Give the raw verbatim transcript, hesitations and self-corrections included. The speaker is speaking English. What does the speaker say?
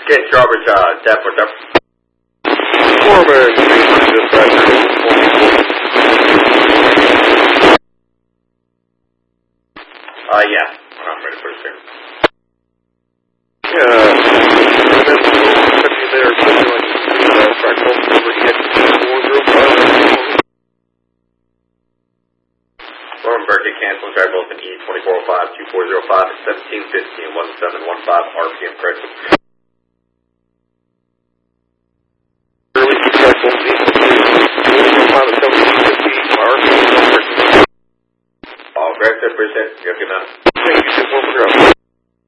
Okay, Strawberry, uh, Dapper, Dapper. Forward, dispatcher. Uh, yeah. I'm ready for the stream. Yeah, and then touching there, touching like uh, track home over E X four zero five. Norman Berkeley, cancel, drive both in E twenty-four oh five, two four zero five, at seventeen fifteen, one seven one five, R P M correction. Early track home Z one three zero five at seventeen fifteen, R P M correction. All correct, I appreciate it. You have a good night. Thank you, ten four for